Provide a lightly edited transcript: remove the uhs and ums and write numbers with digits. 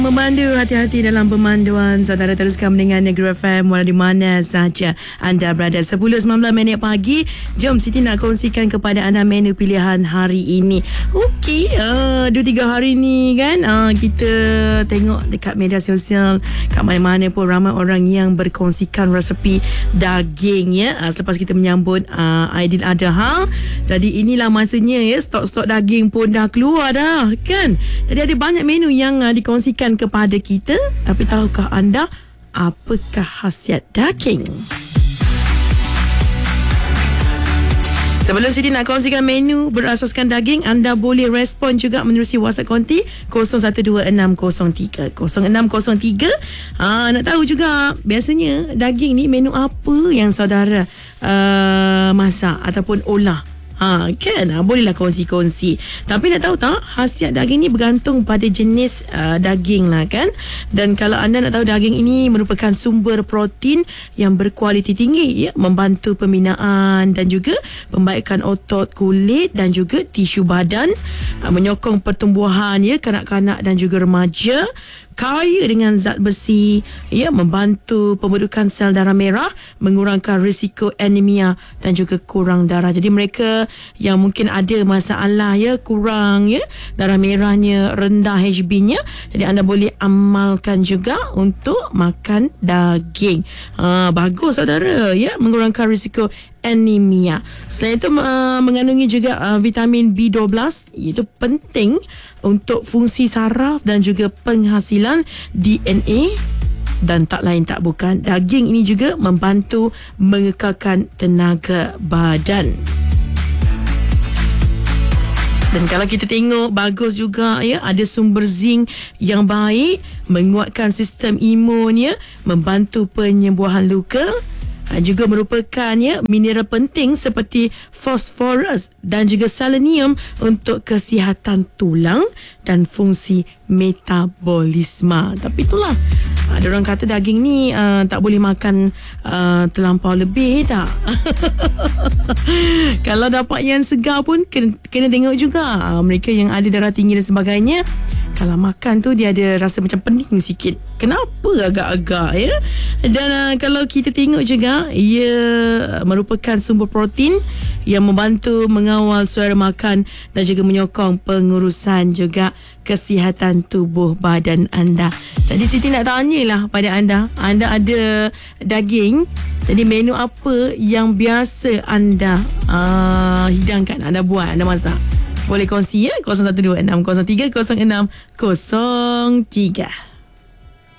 Memandu, hati-hati dalam pemanduan. Saudara teruskan mendengar Negeri FM walau di mana sahaja anda berada. 10.19 minit pagi. Jom Siti nak kongsikan kepada anda menu pilihan hari ini. Okey, 2-3 hari ni kan, kita tengok dekat media sosial, kat mana-mana pun ramai orang yang berkongsikan resepi daging ya. Selepas kita menyambut Aidiladha. Jadi inilah masanya ya, stok-stok daging pun dah keluar dah kan. Jadi ada banyak menu yang dikongsikan kepada kita. Tapi tahukah anda apakah khasiat daging? Sebelum Siti nak kongsikan menu berasaskan daging, anda boleh respon juga menerusi WhatsApp konti 012603 0603. Nak tahu juga biasanya daging ni menu apa yang saudara masak ataupun olah. Kan, bolehlah kongsi-kongsi. Tapi nak tahu tak, khasiat daging ni bergantung pada jenis daging lah kan. Dan kalau anda nak tahu, daging ini merupakan sumber protein yang berkualiti tinggi ya, membantu pembinaan dan juga pembaikan otot, kulit dan juga tisu badan, menyokong pertumbuhan ya kanak-kanak dan juga remaja, kaya dengan zat besi ya, membantu pembentukan sel darah merah, mengurangkan risiko anemia dan juga kurang darah. Jadi mereka yang mungkin ada masalah ya, kurang ya darah merahnya, rendah HB-nya, jadi anda boleh amalkan juga untuk makan daging. Bagus saudara ya, mengurangkan risiko anemia. Selain itu mengandungi juga vitamin B12, itu penting untuk fungsi saraf dan juga penghasilan DNA. Dan tak lain tak bukan, daging ini juga membantu mengekalkan tenaga badan. Dan kalau kita tengok, bagus juga ya, ada sumber zinc yang baik, menguatkan sistem imun ya, membantu penyembuhan luka. Juga merupakan ya mineral penting seperti fosforus dan juga selenium untuk kesihatan tulang dan fungsi metabolisme. Tapi itulah, ada orang kata daging ni tak boleh makan terlampau lebih tak. Kalau dapat yang segar pun kena tengok juga. Mereka yang ada darah tinggi dan sebagainya, kalau makan tu dia ada rasa macam pening sikit. Kenapa agak-agak ya? Dan kalau kita tengok juga, ia merupakan sumber protein yang membantu mengawal selera makan dan juga menyokong pengurusan juga kesihatan tubuh badan anda. Jadi Siti nak tanyalah pada anda, anda ada daging, jadi menu apa yang biasa anda hidangkan, anda buat, anda masak? Boleh kongsi ya, 0126030603.